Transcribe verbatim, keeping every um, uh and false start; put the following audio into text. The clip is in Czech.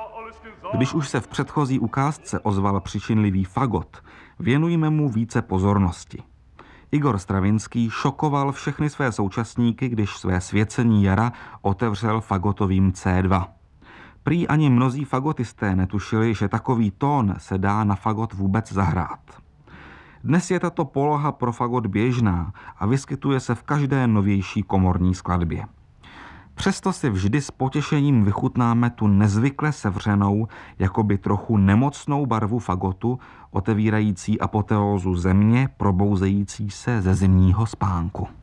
Když už se v předchozí ukázce ozval přičinlivý fagot, věnujme mu více pozornosti. Igor Stravinský šokoval všechny své současníky, když své svěcení jara otevřel fagotovým cé dva. Prý ani mnozí fagotisté netušili, že takový tón se dá na fagot vůbec zahrát. Dnes je tato poloha pro fagot běžná a vyskytuje se v každé novější komorní skladbě. Přesto si vždy s potěšením vychutnáme tu nezvykle sevřenou, jakoby trochu nemocnou barvu fagotu, otevírající apoteózu země, probouzející se ze zimního spánku.